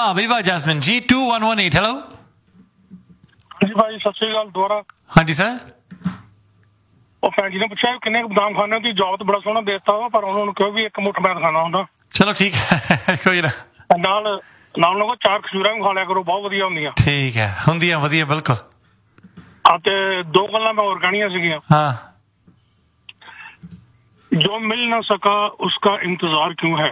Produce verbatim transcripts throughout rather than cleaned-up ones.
वाह बई वाह jasmine ji to one one eight hello जी भाई सत श्री अकाल दोबारा। हाँ जी सर ਉਹ ਭੈਣ ਜੀ ਨੇ ਪੁੱਛਿਆ ਕਿੰਨੇ ਬਦਾਮ ਖਾਣੇ ਦੀ ਜੌਬ ਤਾਂ ਬੜਾ ਸੋਹਣਾ ਦੇਤਾ ਵਾ ਪਰ ਉਹਨਾਂ ਨੂੰ ਕਿਹਾ ਵੀ ਇੱਕ ਮੁੱਠ ਮੈਂ ਖਾਣਾ ਹੁੰਦਾ। चलो ठीक है कोई ना ਨਾਲ ਨਾਲ ਲੋਕੋ ਚਾਰ ਖਜੂਰਾਂ ਵੀ ਖਾ ਲਿਆ ਕਰੋ ਬਹੁਤ ਵਧੀਆ ਹੁੰਦੀਆਂ। ठीक है ਹੁੰਦੀਆਂ ਵਧੀਆ ਬਿਲਕੁਲ। ਆ ਤੇ ਦੋ ਗੱਲਾਂ ਮੈਂ ਹੋਰ ਕਹਿਣੀਆਂ ਸੀਗੀਆਂ। हाँ जो मिल ना सका उसका इंतजार क्यों है,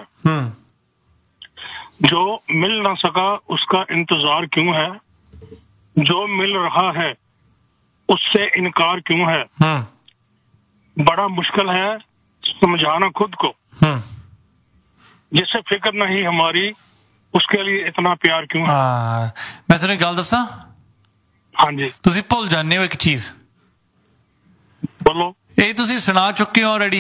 हम्म जो मिल ना सका उसका इंतजार क्यों है, जो मिल रहा है उससे इनकार क्यों है, हम्म बड़ा मुश्किल है समझाना खुद को, हम्म जिससे फिक्र नहीं हमारी उसके लिए इतना प्यार क्यों है। हाँ मैं तेन गल दसा हाँ जी तुसी भुल जाने हो एक चीज बोलो। ये तुसी सुना चुके हो ऑलरेडी।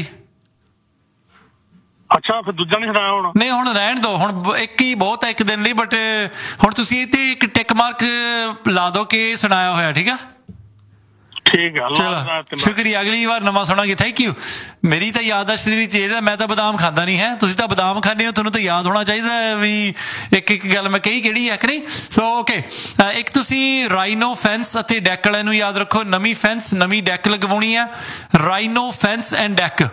ਅੱਛਾ ਫਿਰ ਦੂਜਾ ਨਹੀਂ ਸੁਣਾਇਆ ਹੁਣ। ਨਹੀਂ ਹੁਣ ਰਹਿਣ ਦੋ ਹੁਣ ਇੱਕ ਹੀ ਬਹੁਤ ਹੈ ਇੱਕ ਦਿਨ ਲਈ ਬਟ ਹੁਣ ਤੁਸੀਂ ਇਹ ਤੇ ਇੱਕ ਟਿਕ ਮਾਰਕ ਲਾ ਦੋ ਕਿ ਸੁਣਾਇਆ ਹੋਇਆ ਠੀਕ ਆ। ਠੀਕ ਹੈ ਚਲੋ ਸ਼ੁਕਰੀਆ ਅਗਲੀ ਵਾਰ ਨਵਾਂ ਸੁਣਾਂਗੇ ਥੈਂਕ ਯੂ। ਮੇਰੀ ਤਾਂ ਯਾਦਾਸ਼ਤ ਦੀ ਚੀਜ਼ ਹੈ ਮੈਂ ਤਾਂ ਬਦਾਮ ਖਾਂਦਾ ਨਹੀਂ ਹੈ ਤੁਸੀਂ ਤਾਂ ਬਦਾਮ ਖਾਂਦੇ ਹੋ ਤੁਹਾਨੂੰ ਤਾਂ ਯਾਦ ਹੋਣਾ ਚਾਹੀਦਾ ਵੀ ਇੱਕ ਇੱਕ ਗੱਲ ਮੈਂ ਕਹੀ ਕਿਹੜੀ ਹੈ ਕਿ ਨਹੀਂ। ਸੋ ਓਕੇ ਇੱਕ ਤੁਸੀਂ ਰਾਈਨੋ ਫੈਂਸ ਅਤੇ ਡੈਕ ਵਾਲਿਆਂ ਨੂੰ ਯਾਦ ਰੱਖੋ ਨਵੀਂ ਫੈਂਸ ਨਵੀਂ ਡੈਕ ਲਗਵਾਉਣੀ ਹੈ ਰਾਈਨੋ ਫੈਂਸ ਐਂਡ ਡੈਕ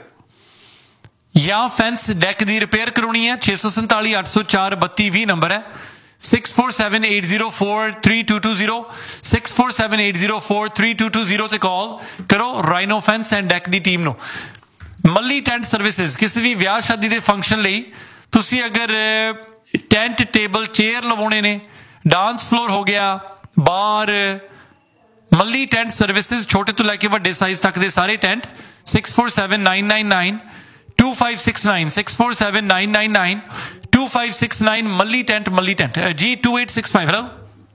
ਜਾਂ ਫੈਂਸ ਡੈਕ ਦੀ ਰਿਪੇਅਰ ਕਰਾਉਣੀ ਹੈ ਛੇ ਸੌ ਸੰਤਾਲੀ ਅੱਠ ਸੌ ਚਾਰ ਬੱਤੀ ਵੀਹ ਨੰਬਰ ਹੈ six four seven eight zero four three to to zero six four seven eight zero four three to to zero से कॉल करो rhino fans and deck the team no. Malli tent services किसी भी विआह शादी दे function लई तुसी अगर tent table chair लवाने ने डांस फ्लोर हो गया बार मल्ली टेंट सर्विसेज छोटे तो लैके वड्डे साइज तक दे सारे tent six four seven nine nine nine to five six nine six four seven nine nine nine to five six nine Malli tent Malli tent ji to eight six five hello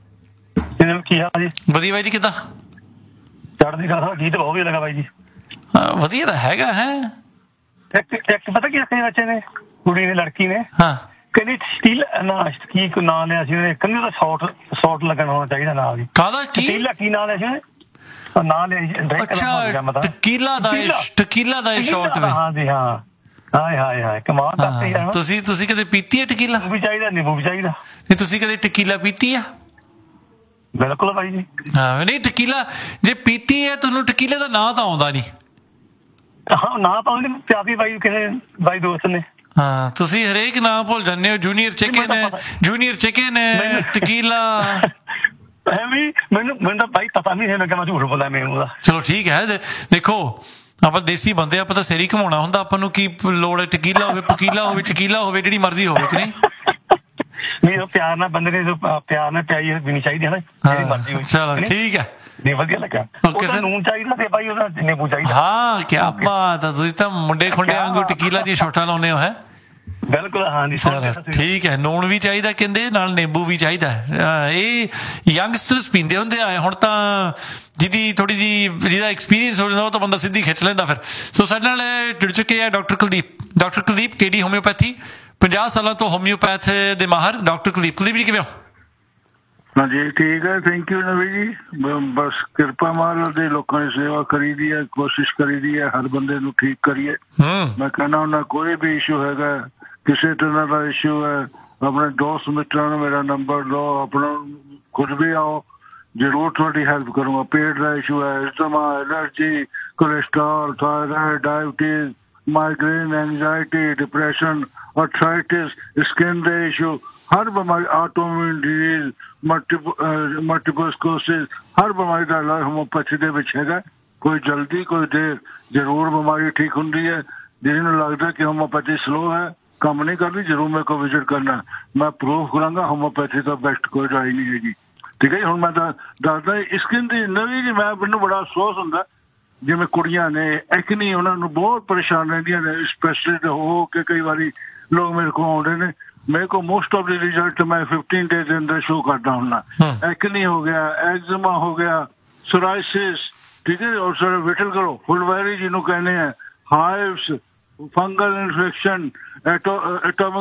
ਕੀ ਹਾਲ ਜੀ। ਵਧੀਆ ਬਾਈ ਜੀ ਕਿੱਦਾਂ ਚੜ੍ਹਦੀ ਕਲਾ ਗੀਤ ਬਹੁਤ ਵਧੀਆ ਲੱਗਾ ਬਾਈ ਜੀ। ਵਧੀਆ ਤਾਂ ਹੈਗਾ ਹੈ। ਇੱਕ ਇੱਕ ਪਤਾ ਕੀ ਆਖਿਆ ਬੱਚੇ ਨੇ ਕੁੜੀ ਨੇ ਲੜਕੀ ਨੇ ਹਾਂ ਕਹਿੰਦੀ ਸਟੀਲ ਨਾ ਕੀ ਕੋ ਨਾਂ ਲਿਆ ਸੀ ਉਹਨੇ ਕਹਿੰਦੀ ਉਹਦਾ ਸ਼ਾਰਟ ਸ਼ਾਰਟ ਲੱਗਣ ਹੋਣਾ ਚਾਹੀਦਾ ਨਾਲ ਜੀ। ਕਾਹਦਾ ਕੀ ਸਟੀਲ ਕੀ ਨਾਂ ਲਿਆ ਸੀ ਉਹਨੇ ਨਾਂ ਲਿਆ ਅੱਛਾ ਟਕੀਲਾ ਦਾ ਟਕੀਲਾ ਦਾ ਸ਼ਾਰਟ ਵੇ ਹਾਂ ਜੀ ਹਾਂ ਹਾਏ ਹਾਏ ਹਾਏ ਕਮਾਲ ਕਰਤੀ ਯਾਰ। ਤੁਸੀਂ ਤੁਸੀਂ ਕਦੇ ਪੀਤੀ ਹੈ ਟਕੀਲਾ ਵੀ ਚਾਹੀਦਾ ਨਿੰਬੂ ਵੀ ਚਾਹੀਦਾ ਨਹੀਂ ਤੁਸੀਂ ਕਦੇ ਟਕੀਲਾ ਪੀਤੀ ਆ। ਬਿਲਕੁਲ ਬਾਈ ਜੀ ਹਾਂ ਨਹੀਂ ਟਕੀਲਾ ਜੇ ਪੀਤੀ ਹੈ ਤੁਹਾਨੂੰ ਟਕੀਲੇ ਦਾ ਨਾਂ ਤਾਂ ਆਉਂਦਾ ਨਹੀਂ। ਹਾਂ ਨਾਂ ਤਾਂ ਉਹਨੇ ਪਿਆਦੀ ਬਾਈ ਕਿਸੇ ਬਾਈ ਦੋਸਤ ਨੇ। ਹਾਂ ਤੁਸੀਂ ਹਰੇਕ ਨਾਂ ਭੁੱਲ ਜਾਂਦੇ ਹੋ ਜੂਨੀਅਰ ਚਿਕਨ ਜੂਨੀਅਰ ਚਿਕਨ ਟਕੀਲਾ ਐਵੇਂ ਮੈਨੂੰ ਮੈਨੂੰ ਤਾਂ ਭਾਈ ਪਤਾ ਨਹੀਂ ਹੈ ਮੈਂ ਕਿਹਾ ਮੈਂ ਝੂਠ ਬੋਲਦਾ ਮੈਨੂੰ ਦਾ। ਚਲੋ ਠੀਕ ਹੈ ਦੇਖੋ ਆਪਾਂ ਦੇਸੀ ਬੰਦੇ ਆਪਾਂ ਤਾਂ ਸਿਰ ਹੀ ਘਮਾਉਣਾ ਹੁੰਦਾ ਆਪਾਂ ਨੂੰ ਕੀ ਲੋੜ ਹੈ ਟਕੀਲਾ ਹੋਵੇ ਪਕੀਲਾ ਹੋਵੇ ਚਕੀਲਾ ਹੋਵੇ ਜਿਹੜੀ ਮਰਜ਼ੀ ਹੋਵੇ ਕਿ ਨਹੀਂ। ਨਹੀਂ ਉਹ ਪਿਆਰ ਨਾਲ ਬੰਦੇ ਨੇ ਪਿਆਰ ਨਾਲ ਪਿਆਈ ਵੀ ਨਹੀਂ ਚਾਹੀਦੀ ਹੈ ਨਾ ਜਿਹੜੀ ਮਰਜ਼ੀ ਹੋਵੇ। ਚਲੋ ਠੀਕ ਹੈ ਨਹੀਂ ਵਧੀਆ ਲੱਗਾ। ਉਹਦਾ ਨੂਨ ਚਾਹੀਦਾ ਤੇ ਭਾਈ ਉਹਦਾ ਨਿੰਬੂ ਚਾਹੀਦਾ। ਹਾਂ ਕੀ ਬਾਤ ਹੈ ਤੁਸੀਂ ਤਾਂ ਮੁੰਡੇ ਖੁੰਡੇ ਵਾਂਗੂ ਟਕੀਲਾ ਦੀਆਂ ਸ਼ਾਟਾਂ ਲਾਉਂਦੇ ਹੋ ਹੈ। ਬਿਲਕੁਲ ਹਾਂ ਜੀ ਠੀਕ ਹੈ ਨੂਣ ਵੀ ਚਾਹੀਦਾ ਕਹਿੰਦੇ ਨਾਲ ਨਿੰਬੂ ਵੀ ਚਾਹੀਦਾ ਇਹ ਯੰਗਸਟਰਸ ਪੀਂਦੇ ਹੁੰਦੇ ਆ ਹੁਣ ਤਾਂ ਜਿਹਦੀ ਥੋੜੀ ਜਿਹੀ ਜਿਹਦਾ ਐਕਸਪੀਰੀਅੰਸ ਹੋ ਜਾਂਦਾ ਉਹ ਤਾਂ ਬੰਦਾ ਸਿੱਧੀ ਖਿੱਚ ਲੈਂਦਾ ਫਿਰ। ਸੋ ਸਾਡੇ ਨਾਲ ਜੁੜ ਚੁੱਕੇ ਆ ਡਾਕਟਰ ਕੁਲਦੀਪ ਡਾਕਟਰ ਕੁਲਦੀਪ ਕੇਡੀ ਹੋਮਿਓਪੈਥੀ ਪੰਜਾਹ ਸਾਲਾਂ ਤੋਂ ਹੋਮਿਓਪੈਥ ਦੇ ਮਾਹਰ ਡਾਕਟਰ ਕੁਲਦੀਪ ਕੁਲਦੀਪ ਜੀ ਕਿਵੇਂ ਹੋ। ਹਾਂਜੀ ਠੀਕ ਹੈ ਥੈਂਕ ਯੂ ਨਵੀ ਜੀ ਬਸ ਕਿਰਪਾ ਮਹਾਰਾਜ ਦੇ ਲੋਕਾਂ ਦੀ ਸੇਵਾ ਕਰੀ ਦੀ ਹੈ ਕੋਸ਼ਿਸ਼ ਕਰੀ ਦੀ ਹੈ ਹਰ ਬੰਦੇ ਨੂੰ ਠੀਕ ਕਰੀਏ। ਮੈਂ ਕਹਿੰਦਾ ਉਹਨਾਂ ਕੋਈ ਵੀ ਇਸ਼ੂ ਹੈਗਾ ਕਿਸੇ ਤਰ੍ਹਾਂ ਦਾ ਇਸ਼ੂ ਹੈ ਆਪਣੇ ਦੋਸਤ ਮਿੱਤਰਾਂ ਨੂੰ ਮੇਰਾ ਨੰਬਰ ਲਓ ਆਪਣਾ ਕੁਝ ਵੀ ਆਓ ਜ਼ਰੂਰ ਤੁਹਾਡੀ ਹੈਲਪ ਕਰੂੰਗਾ। ਪੇਟ ਦਾ ਇਸ਼ੂ ਹੈ asthma allergy cholesterol thyroid diabetes migraine anxiety depression arthritis skin ਦੇ ਇਸ਼ੂ ਹਰ ਬਿਮਾਰੀ ਆਟੋਇਮਿਊਨ ਡਿਜ਼ੀਜ਼ ਮਲਟੀਪਲ ਸਕਲੈਰੋਸਿਸ ਹਰ ਬਿਮਾਰੀ ਦਾ ਇਲਾਜ ਹੋਮੋਪੈਥੀ ਦੇ ਵਿੱਚ ਹੈਗਾ। ਕੋਈ ਜਲਦੀ ਕੋਈ ਦੇਰ ਜ਼ਰੂਰ ਬਿਮਾਰੀ ਠੀਕ ਹੁੰਦੀ ਹੈ। ਜਿਹਨੂੰ ਲੱਗਦਾ ਕਿ ਹੋਮੋਪੈਥੀ ਸਲੋ ਹੈ ਕੰਮ ਨਹੀਂ ਕਰਦੀ ਜ਼ਰੂਰ ਮੇਰੇ ਕੋਲ ਵਿਜ਼ਿਟ ਕਰਨਾ ਮੈਂ ਪ੍ਰੂਫ ਕਰਾਂਗਾ ਹੋਮੋਪੈਥੀ ਦਾ ਬੈਸਟ ਕੋਈ ਦਵਾਈ ਨਹੀਂ ਹੈਗੀ। ਠੀਕ ਹੈ ਜੀ ਹੁਣ ਮੈਂ ਤਾਂ ਦੱਸਦਾ ਸਕਿਨ ਦੀ ਨਵੀਂ ਜੀ ਮੈਂ ਮੈਨੂੰ ਬੜਾ ਅਫਸੋਸ ਹੁੰਦਾ ਜਿਵੇਂ ਕੁੜੀਆਂ ਨੇ ਐਕਨੀ ਉਹਨਾਂ ਨੂੰ ਬਹੁਤ ਪਰੇਸ਼ਾਨ ਰਹਿੰਦੀਆਂ ਨੇ ਸਪੈਸ਼ਲਿਸਟ ਹੋ ਕੇ ਕਈ ਵਾਰੀ ਲੋਕ ਮੇਰੇ ਕੋਲ ਆਉਂਦੇ ਨੇ ਮੇਰੇ ਕੋਲ ਮੋਸਟ ਆਫ ਦੀ ਰਿਜ਼ਲਟ ਮੈਂ ਫਿਫਟੀਨ ਡੇਜ਼ ਦੇ ਅੰਦਰ ਸ਼ੋ ਕਰਦਾ ਹੁੰਦਾ। ਐਕਨੀ ਹੋ ਗਿਆ ਐਗਜ਼ਮਾ ਹੋ ਗਿਆ ਸੋਰਾਇਸਿਸ ਠੀਕ ਹੈ ਔਰ ਸਰ ਵਿਟਲ ਕਰੋ ਫੁਲਵੈਰੀ ਜਿਹਨੂੰ ਕਹਿੰਦੇ ਆ ਹਾਈਵਸ ਫੰਗਲ ਇਨਫੈਕਸ਼ਨ ਐਟੋ